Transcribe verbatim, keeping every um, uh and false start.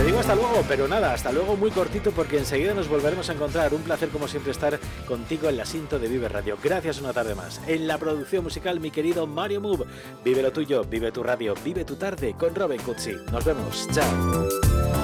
digo hasta luego, pero nada, hasta luego muy cortito porque enseguida nos volveremos a encontrar. Un placer como siempre estar contigo en la Sinto de Vive Radio. Gracias una tarde más. En la producción musical, mi querido Mario Move. Vive lo tuyo, vive tu radio, vive tu tarde con Robin Cutsi. Nos vemos, chao.